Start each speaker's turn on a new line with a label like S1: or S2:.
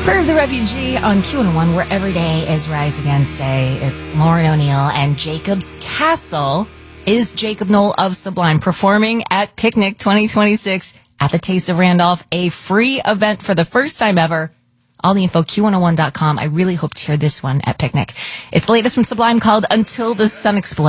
S1: Prayer of the Refugee on Q101, where every day is Rise Against Day. It's Lauren O'Neill and Jacob's Castle is Jacob Knoll of Sublime performing at Picnic 2026 at the Taste of Randolph, a free event for the first time ever. All the info, Q101.com. I really hope to hear this one at Picnic. It's the latest from Sublime called Until the Sun Explodes.